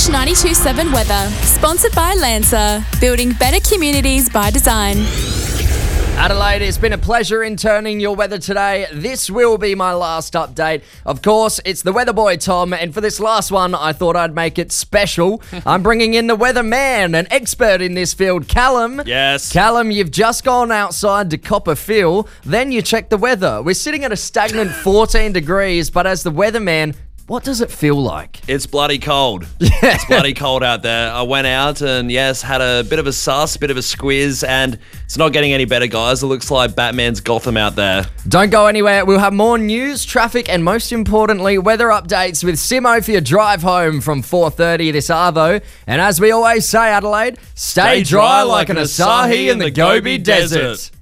Fresh 92.7 weather, sponsored by Lancer, building better communities by design. Adelaide, it's been a pleasure interning your weather today. This will be my last update. Of course, it's the weather boy, Tom, and for this last one, I thought I'd make it special. I'm bringing in the weather man, an expert in this field, Callum. Yes. Callum, you've just gone outside to cop a feel, then you check the weather. We're sitting at a stagnant 14 degrees, but as the weatherman, what does it feel like? It's bloody cold. It's bloody cold out there. I went out and, yes, had a bit of a sus, bit of a squiz, and it's not getting any better, guys. It looks like Batman's Gotham out there. Don't go anywhere. We'll have more news, traffic, and most importantly, weather updates with Simo for your drive home from 4:30 this arvo. And as we always say, Adelaide, stay dry like an Asahi in the Gobi Desert.